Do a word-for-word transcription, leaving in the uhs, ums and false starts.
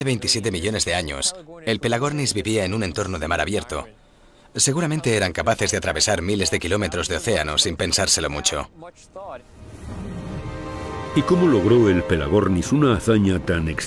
veintisiete millones de años, el Pelagornis vivía en un entorno de mar abierto. Seguramente eran capaces de atravesar miles de kilómetros de océano sin pensárselo mucho. ¿Y cómo logró el Pelagornis una hazaña tan extraña?